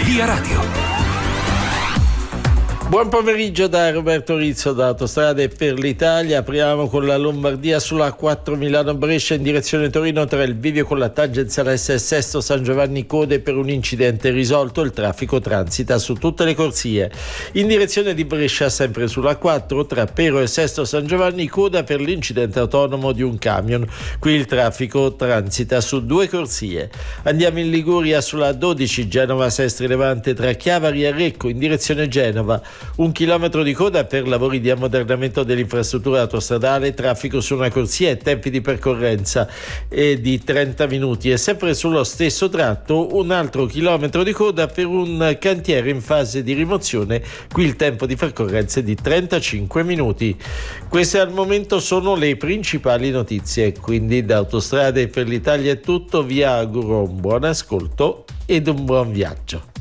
Via Radio. Buon pomeriggio da Roberto Rizzo da Autostrade per l'Italia. Apriamo con la Lombardia sulla A4 Milano-Brescia in direzione Torino tra il bivio con la tangenziale S Sesto San Giovanni code per un incidente risolto. Il traffico transita su tutte le corsie. In direzione di Brescia sempre sulla A4 tra Pero e Sesto San Giovanni coda per l'incidente autonomo di un camion. Qui il traffico transita su due corsie. Andiamo in Liguria sulla A12 Genova-Sestri Levante tra Chiavari e Recco in direzione Genova. 1 chilometro di coda per lavori di ammodernamento dell'infrastruttura autostradale, traffico su una corsia e tempi di percorrenza di 30 minuti. E sempre sullo stesso tratto un altro chilometro di coda per un cantiere in fase di rimozione, qui il tempo di percorrenza è di 35 minuti. Queste al momento sono le principali notizie, quindi da Autostrade per l'Italia è tutto, vi auguro un buon ascolto ed un buon viaggio.